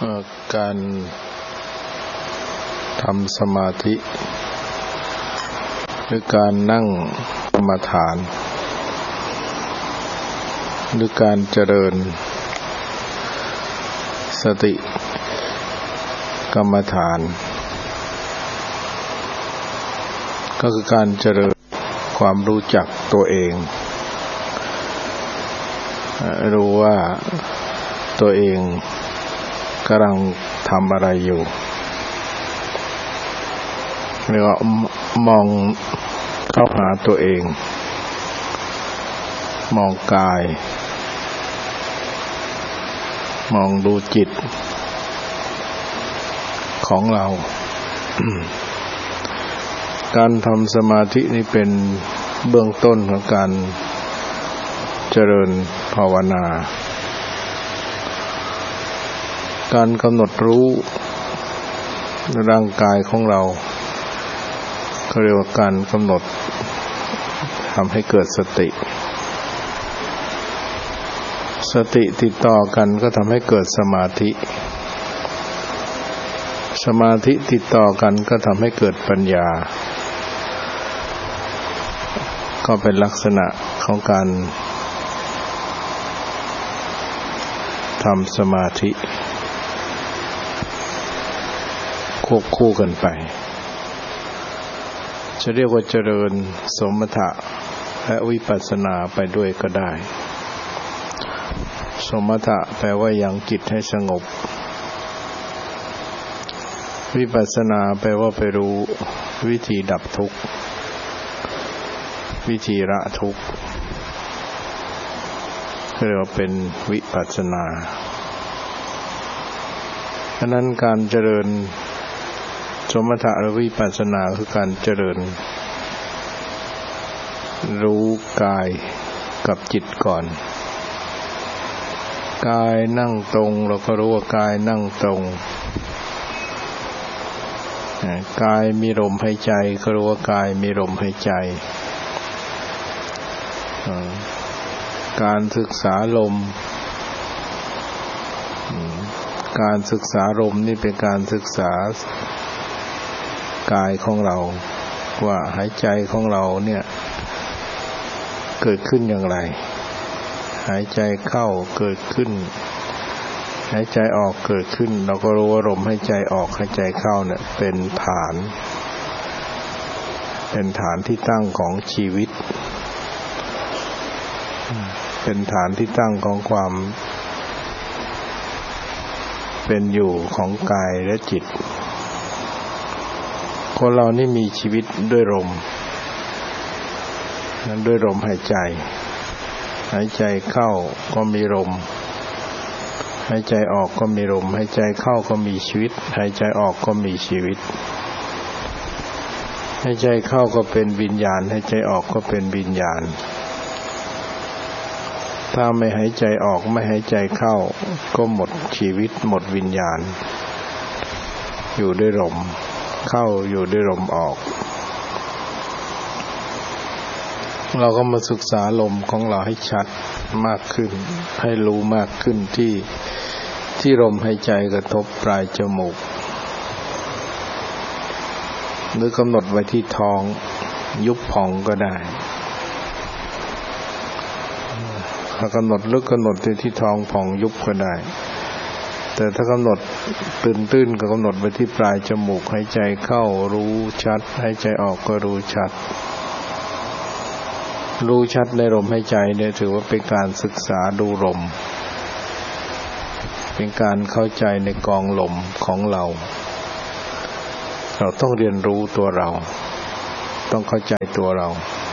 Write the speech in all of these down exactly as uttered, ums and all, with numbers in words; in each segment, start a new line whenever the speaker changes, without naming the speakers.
การทำสมาธิหรือการนั่งกรรมฐานหรือการเจริญสติกรรมฐานก็คือการเจริญความรู้จักตัวเองรู้ว่าตัวเองกำลังทำอะไรอยู่เรียกว่ามองเข้าหาตัวเองมองกายมองดูจิตของเรา การทำสมาธินี่เป็นเบื้องต้นของการเจริญภาวนาการกำหนดรู้ร่างกายของเราเขาเรียกว่าการกำหนดทำให้เกิดสติสติติดต่อกันก็ทำให้เกิดสมาธิสมาธิติดต่อกันก็ทำให้เกิดปัญญาก็เป็นลักษณะของการทำสมาธิควบคู่กันไปจะเรียกว่าเจริญสมถะและวิปัสสนาไปด้วยก็ได้สมถะแปลว่ายังจิตให้สงบวิปัสสนาแปลว่าไปรู้วิธีดับทุกข์วิธีละทุกข์เรียกว่าเป็นวิปัสสนาฉะนั้นการเจริญสมถะหรือวิปัสสนาคือการเจริญรู้กายกับจิตก่อนกายนั่งตรงเราก็รู้ว่ากายนั่งตรงกายมีลมหายใจก็รู้ว่ากายมีลมหายใจการศึกษาลมการศึกษาลมนี่เป็นการศึกษากายของเราว่าหายใจของเราเนี่ยเกิดขึ้นอย่างไรหายใจเข้าเกิดขึ้นหายใจออกเกิดขึ้นเราก็รู้ว่าลมหายใจออกหายใจเข้าเนี่ยเป็นฐานเป็นฐานที่ตั้งของชีวิตเป็นฐานที่ตั้งของความเป็นอยู่ของกายและจิตคนเรานี่มีชีวิตด้วยลมด้วยลมหายใจหายใจเข้าก็มีลมหายใจออกก็มีลมหายใจเข้าก็มีชีวิตหายใจออกก็มีชีวิตหายใจเข้าก็เป็นวิญญาณหายใจออกก็เป็นวิญญาณถ้าไม่หายใจออกไม่หายใจเข้าก็หมดชีวิตหมดวิญญาณอยู่ด้วยลมเข้าอยู่ด้วยลมออกเราก็มาศึกษาลมของเราให้ชัดมากขึ้นให้รู้มากขึ้นที่ที่ลมหายใจกระทบปลายจมูกหรือกำหนดไว้ที่ท้องยุบพองก็ได้ถ้ากำหนดลึกกำหนดที่ที่ท้องพองยุบก็ได้แต่ถ้ากำหนดตื้นๆก็กำหนดไว้ที่ปลายจมูกหายใจเข้ารู้ชัดหายใจออกก็รู้ชัดรู้ชัดในลมหายใจเนี่ยถือว่าเป็นการศึกษาดูลมเป็นการเข้าใจในกองลมของเราเราต้องเรียนรู้ตัวเราต้องเข้าใจตัวเรา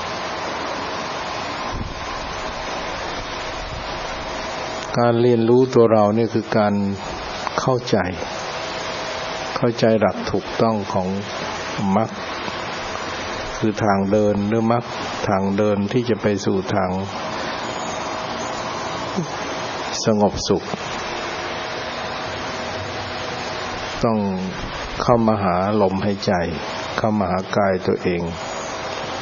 การเรียนรู้ตัวเรานี่คือการเข้าใจเข้าใจหลักถูกต้องของมรรคคือทางเดินหรือมรรคทางเดินที่จะไปสู่ทางสงบสุขต้องเข้ามาหาลมหายใจเข้ามาหากายตัวเอง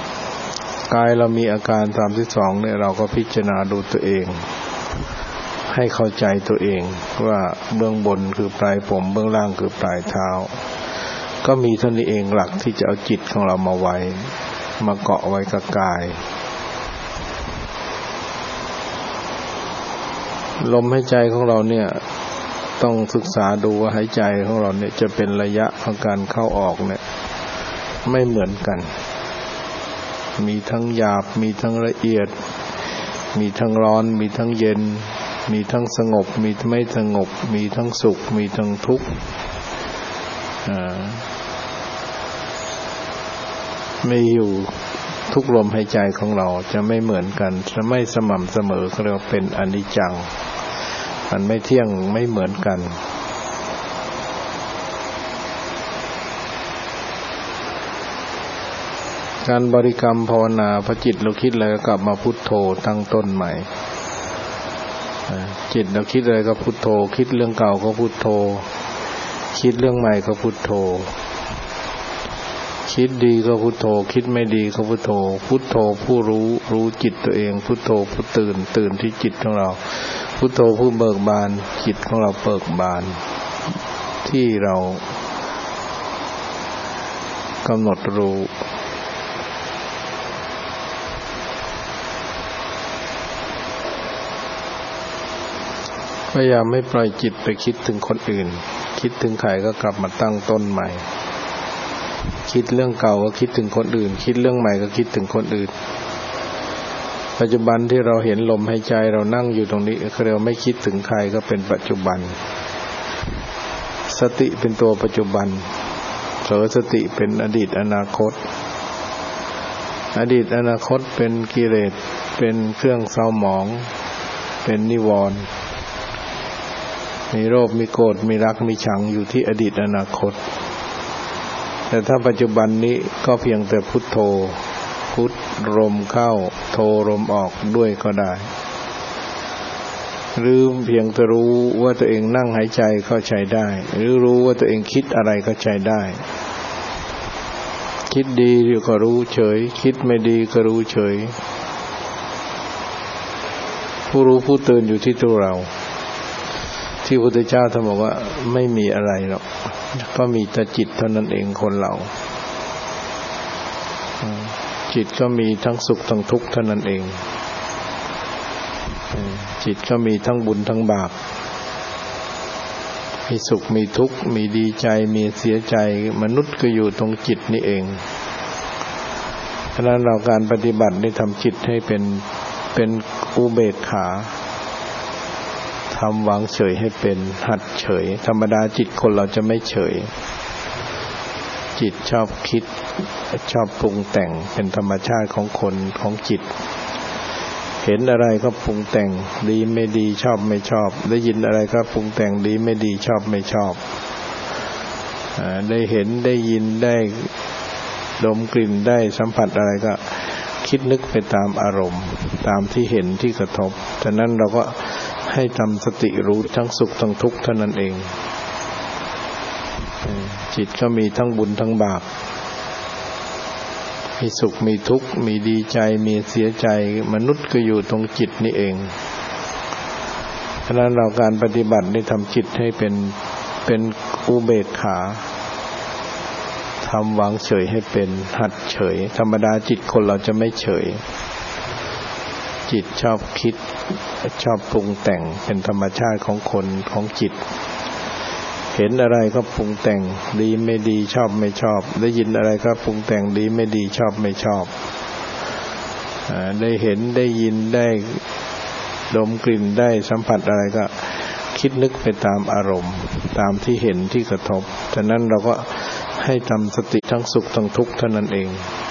กายเรามีอาการสามสิบสองเนี่ยเราก็พิจารณาดูตัวเองใให้เข้าใจตัวเองว่าเบื้องบนคือปลายผมเบื้องล่างคือปลายเท้าก็มีเท่านี้เองหลักที่จะเอาจิตของเรามาไว้มาเกาะไว้กับกายลมหายใจของเราเนี่ยต้องศึกษาดูว่าหายใจของเราเนี่ยจะเป็นระยะของการเข้าออกเนี่ยไม่เหมือนกันมีทั้งหยาบมีทั้งละเอียดมีทั้งร้อนมีทั้งเย็นมีทั้งสงบมีไม่สงบมีทั้งสุขมีทั้งทุกข์ไม่อยู่ทุกลมหายใจของเราจะไม่เหมือนกันจะไม่สม่ำเสมอเขาเรียกว่าเป็นอนิจจังมันไม่เที่ยงไม่เหมือนกันการบริกรรมภาวนาพอจิตเราคิดอะไรก็กลับมาพุทโธตั้งต้นใหม่จิตเราคิดอะไรก็พุทโธคิดเรื่องเก่าก็พุทโธคิดเรื่องใหม่ก็พุทโธคิดดีก็พุทโธคิดไม่ดีก็พุทโธพุทโธผู้รู้รู้จิตตัวเองพุทโธผู้ตื่นตื่นที่จิตของเราพุทโธผู้เบิกบานจิตของเราเบิกบานที่เรากำหนดรู้พยายามไม่ปล่อยจิตไปคิดถึงคนอื่นคิดถึงใครก็กลับมาตั้งต้นใหม่คิดเรื่องเก่าก็คิดถึงคนอื่นคิดเรื่องใหม่ก็คิดถึงคนอื่นปัจจุบันที่เราเห็นลมหายใจเรานั่งอยู่ตรงนี้เราไม่คิดถึงใครก็เป็นปัจจุบันสติเป็นตัวปัจจุบันเผลอสติเป็นอดีตอนาคตอดีตอนาคตเป็นกิเลสเป็นเครื่องเศร้าหมองเป็นนิวรณ์มีโลภมีโกรธมีรักมีชังอยู่ที่อดีตอนาคตแต่ถ้าปัจจุบันนี้ก็เพียงแต่พุทโธพุทลมเข้าโธลมออกด้วยก็ได้หรือเพียงแต่รู้ว่าตัวเองนั่งหายใจก็ใช้ได้หรือรู้ว่าตัวเองคิดอะไรก็ใช้ได้คิดดีก็รู้เฉยคิดไม่ดีก็รู้เฉยผู้รู้ผู้ตื่นอยู่ที่ตัวเราที่พระพุทธเจ้าท่านบอกว่าไม่มีอะไรหรอกก็มีแต่จิตเท่านั้นเองคนเราจิตก็มีทั้งสุขทั้งทุกข์เท่านั้นเองจิตก็มีทั้งบุญทั้งบาปมีสุขมีทุกข์มีดีใจมีเสียใจมนุษย์ก็อยู่ตรงจิตนี่เองฉะนั้นเราการปฏิบัติได้ทำจิตให้เป็นเป็นอุเบกขาทำวางเฉยให้เป็นหัดเฉยธรรมดาจิตคนเราจะไม่เฉยจิตชอบคิดชอบปรุงแต่งเป็นธรรมชาติของคนของจิตเห็นอะไรก็ปรุงแต่งดีไม่ดีชอบไม่ชอบได้ยินอะไรก็ปรุงแต่งดีไม่ดีชอบไม่ชอบได้เห็นได้ยินได้ดมกลิ่นได้สัมผัสอะไรก็คิดนึกไปตามอารมณ์ตามที่เห็นที่กระทบฉะนั้นเราก็ให้ทำสติรู้ทั้งสุขทั้งทุกข์เท่านั้นเองจิตก็มีทั้งบุญทั้งบาปมีสุขมีทุกข์มีดีใจมีเสียใจมนุษย์ก็อยู่ตรงจิตนี่เองฉะนั้นเราการปฏิบัติได้ทำจิตให้เป็นเป็นอุเบกขาทำวางเฉยให้เป็นหัดเฉยธรรมดาจิตคนเราจะไม่เฉยจิตชอบคิดชอบปรุงแต่งเป็นธรรมชาติของคนของจิตเห็นอะไรก็ปรุงแต่งดีไม่ดีชอบไม่ชอบได้ยินอะไรก็ปรุงแต่งดีไม่ดีชอบไม่ชอบได้เห็นได้ยินได้ดมกลิ่นได้สัมผัสอะไรก็คิดนึกไปตามอารมณ์ตามที่เห็นที่กระทบฉะนั้นเราก็ให้ทำสติทั้งสุขทั้งทุกข์เท่านั้นเอง